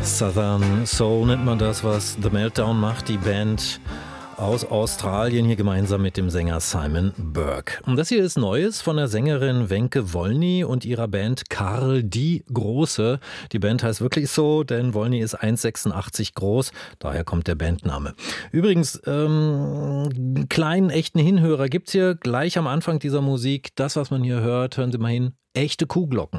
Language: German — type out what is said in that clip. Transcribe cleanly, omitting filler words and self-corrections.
Southern Soul nennt man das, was The Meltdown macht, die Band aus Australien, hier gemeinsam mit dem Sänger Simon Burke. Und das hier ist Neues von der Sängerin Wenke Wolny und ihrer Band Karl die Große. Die Band heißt wirklich so, denn Wolny ist 1,86 groß, daher kommt der Bandname. Übrigens, einen kleinen echten Hinhörer gibt's hier gleich am Anfang dieser Musik. Das, was man hier hört, hören Sie mal hin, echte Kuhglocken.